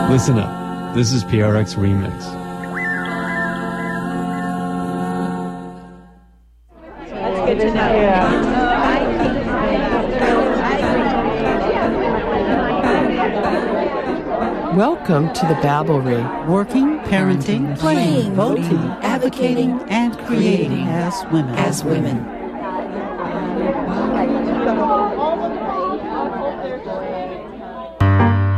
Listen up. This is PRX Remix. That's good to know. Welcome to the Babblery. Working, parenting, playing, voting, advocating, and creating as women.